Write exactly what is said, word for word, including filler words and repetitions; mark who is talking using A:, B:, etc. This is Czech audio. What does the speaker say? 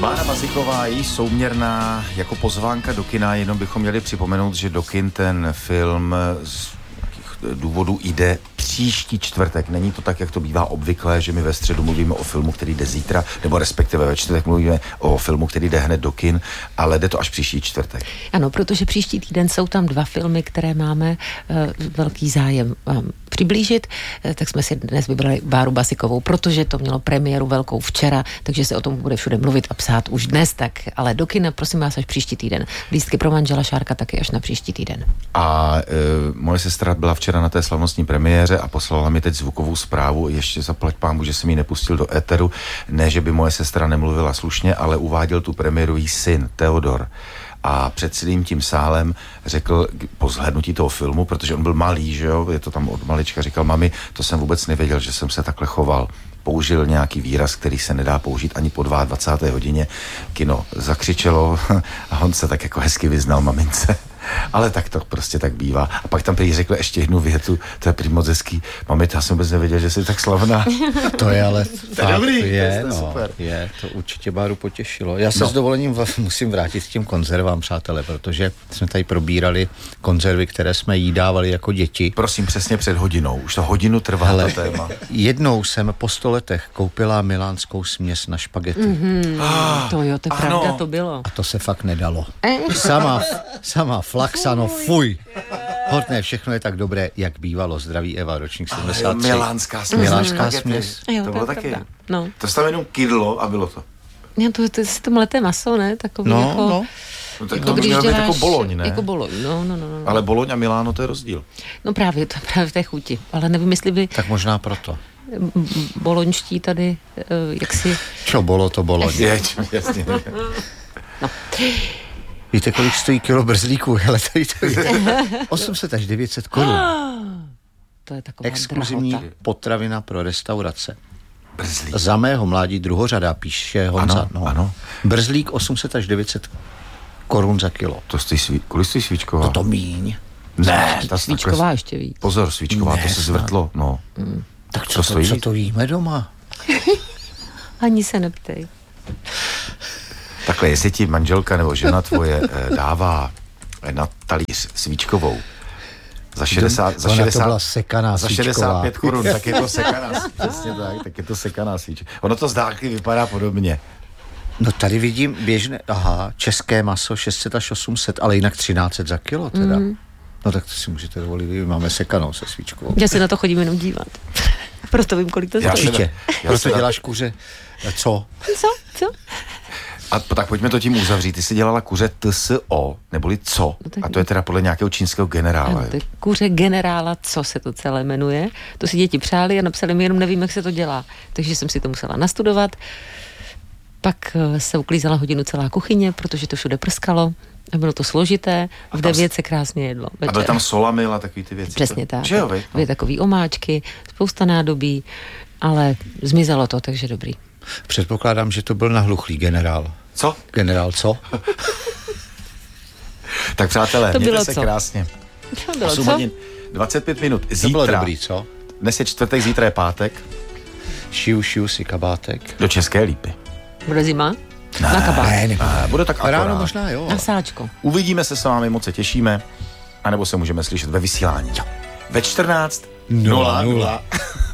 A: Bára Maziková, její souměrná jako pozvánka do kina, jenom bychom měli připomenout, že do kin ten film z nějakých důvodů jde příští čtvrtek. Není to tak, jak to bývá obvyklé, že my ve středu mluvíme o filmu, který jde zítra, nebo respektive ve čtvrtek mluvíme o filmu, který jde hned do kin, ale jde to až příští čtvrtek.
B: Ano, protože příští týden jsou tam dva filmy, které máme uh, velký zájem um, přiblížit, uh, tak jsme si dnes vybrali Báru Mazikovou, protože to mělo premiéru velkou včera, takže se o tom bude všude mluvit a psát už dnes, tak ale do kina, prosím vás, až příští týden. Lístky pro manžela Šárka taky až na příští týden.
A: A uh, moje sestra byla včera na té slavnostní premiéře a poslala mi teď zvukovou zprávu, ještě zaplať pámu, že jsem ji nepustil do éteru, ne, že by moje sestra nemluvila slušně, ale uváděl tu premiéru jí syn, Teodor. A před celým tím sálem řekl po zhlédnutí toho filmu, protože on byl malý, že jo, je to tam od malička, říkal, mami, to jsem vůbec nevěděl, že jsem se takhle choval. Použil nějaký výraz, který se nedá použít ani po dvacáté druhé hodině. Kino zakřičelo a on se tak jako hezky vyznal mamince. Ale tak to prostě tak bývá. A pak tam prý řekl ještě jednu větu, to je prý moc hezký. Mami, já jsem vůbec nevěděl, že jsi tak slavná.
C: To je ale
A: to je dobrý,
C: je,
A: to je
C: no,
A: super.
C: Je, to určitě Báru potěšilo. Já se
A: no.
C: s dovolením v, musím vrátit k těm konzervám, přátelé, protože jsme tady probírali konzervy, které jsme jídávali jako děti.
A: Prosím, přesně před hodinou. Už to hodinu trvá
C: Hele,
A: to téma.
C: Jednou jsem po sto letech koupila milánskou směs na špagety.
B: Mm-hmm. Ah, to jo, to je pravda, to bylo.
C: A to se fakt nedalo. Sama, sama flaxano, fuj. Hodně, všechno je tak dobré, jak bývalo. Zdraví Eva, ročník sedmdesát tři.
A: Milánská směs.
C: Milánská směs.
B: Jo,
A: to bylo taky.
B: No.
A: To tam jenom kydlo a bylo to.
B: Ne, to, to je to mleté maso, ne? Takový
C: no,
B: jako...
C: No.
A: No tak
B: jako
A: to by mělo být jako Boloň, ne?
B: Jako Boloň, no, no, no, no.
A: Ale Boloň a Miláno, to je rozdíl.
B: No právě, to právě v té chuti. Ale nevím, jestli by...
C: Tak možná proto.
B: Boloňští tady, jak si...
C: Čo bolo, to Boloň.
A: Je, jasně.
B: No.
C: Víte, kolik stojí kilo brzlíků? Hele, tady to je osm set až devět set korun.
B: To je taková
C: exkluzivní
B: drahota.
C: potravina pro restaurace.
A: Brzlík.
C: Za mého mládí druhořada, píše Honza.
A: Ano,
C: no.
A: ano.
C: Brzlík osm set až devět set korun za kilo.
A: To stojí sví... Kolik stojí svíčková?
C: No to míň.
A: Ne, ta
B: Svíčková
A: takhle...
B: ještě víc.
A: Pozor, svíčková,
C: Ne,
A: to se zvrtlo, no.
B: Mm.
C: Tak co to, to, co to jíme doma?
B: Ani se neptej.
A: Takhle, jestli ti manželka nebo žena tvoje eh, dává na talíř svíčkovou za šedesát, za šedesát,
C: to byla sekaná
A: za šedesát pět korun, tak je to sekaná, přesně tak, tak je to sekaná svíčka. Ono to zdá, vypadá podobně.
C: No tady vidím běžné, aha, české maso šest set až osm set, ale jinak třináct set za kilo teda. Mm. No tak to si můžete dovolit, my máme sekanou se svíčkovou.
B: Já se na to chodím jenom dívat. Proto vím, kolik to stojí.
C: Určitě. Proto děláš kuře. Co?
B: Co? Co?
A: A tak pojďme to tím uzavřít. Ty jsi dělala kuře T S O, neboli co?
B: No tak...
A: A to je teda podle nějakého čínského generála.
B: Ano, to je kuře generála, co se to celé jmenuje. To si děti přáli a napsali mi, jenom nevím, jak se to dělá. Takže jsem si to musela nastudovat. Pak se uklízela hodinu celá kuchyně, protože to všude prskalo. A bylo to složité. V devět se krásně jedlo. Večer.
A: A byl tam solamil a takový ty věci.
B: Přesně tak.
A: Že jo, vy?
B: Byly takový omáčky, spousta nádobí, ale zmizelo to, takže dobrý.
C: Předpokládám, že to byl nahluchlý generál.
A: Co?
C: Generál co?
A: Tak přátelé,
B: to
A: mějte se
B: co?
A: krásně.
B: To bylo
A: osm
B: co?
A: hodin, dvacet pět minut. Zítra.
C: To bylo dobrý, co?
A: Dnes je čtvrtek, zítra je pátek.
C: Šiju, šiju si kabátek.
A: Do České Lípy.
B: Bude zima?
A: Ne,
B: Na kabát.
C: Ne, nebude.
A: Ne, bude tak akorát.
C: Ráno možná, jo.
B: Na sáčko.
A: Uvidíme se s vámi, moc se těšíme. A nebo se můžeme slyšet ve vysílání. Ve čtrnáct nula nula